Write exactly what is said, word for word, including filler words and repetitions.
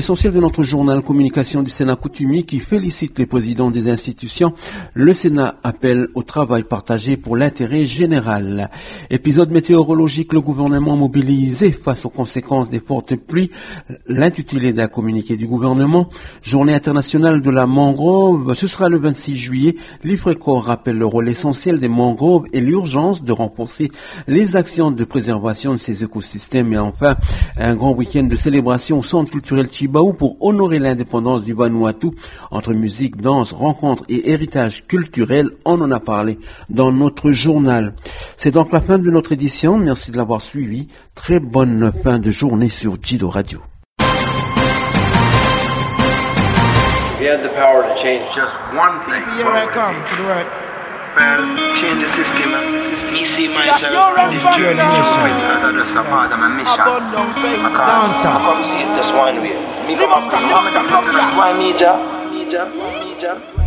L'essentiel de notre journal Communication du Sénat coutumier qui félicite les présidents des institutions. Le Sénat appelle au travail partagé pour l'intérêt général. Épisode météorologique, le gouvernement mobilisé face aux conséquences des fortes pluies. L'intitulé d'un communiqué du gouvernement. Journée internationale de la mangrove, ce sera le vingt-six juillet. L'IFRECO rappelle le rôle essentiel des mangroves et l'urgence de renforcer les actions de préservation de ces écosystèmes. Et enfin, un grand week-end de célébration au Centre culturel Chibaou pour honorer l'indépendance du Vanuatu. Entre musique, danse, rencontres et héritage culturel, on en a parlé dans notre journal. C'est donc la fin de notre édition. Merci de l'avoir suivi. Très bonne fin de journée sur Jido Radio. We had the power to change just one thing. Here I come to the right. Well, change the system. Me see myself This journey mission. as a just a part of my mission. Dancer. I come see it just one way. Me come up from the why me, ja, me, ja, me, ja.